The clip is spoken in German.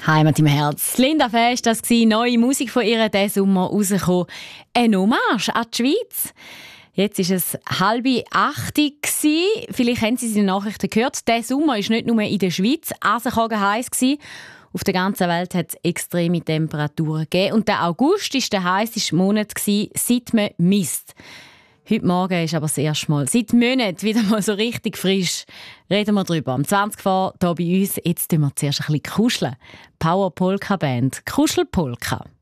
Heimat im Herz. Linda Fest, das war neue Musik von ihr diesen Sommer rausgekommen. Eine Hommage an die Schweiz. Jetzt war es 7:30. Vielleicht haben Sie es in den Nachrichten gehört. Dieser Sommer war nicht nur in der Schweiz heiß gewesen. Auf der ganzen Welt hat es extreme Temperaturen gegeben. Und der August war der heißeste Monat, seit man misst. Heute Morgen ist aber das erste Mal seit Monaten wieder mal so richtig frisch. Reden wir drüber. Am 20 vor hier bei uns. Jetzt tun wir zuerst ein bisschen kuscheln. Power Polka Band. Kuschelpolka.